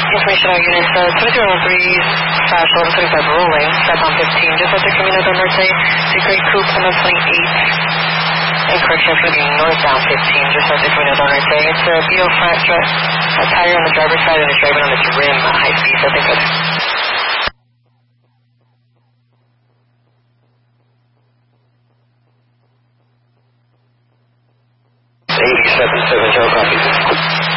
Information on units, 2303/1135 rolling, southbound 15, just after Camino del Norte, Secret Coupe, 128. And correction, it's going to be northbound 15, just after Camino del Norte. It's a BO flat tire on the driver's side and it's driving on its rim at high speed, so I think that's... 8770, copy.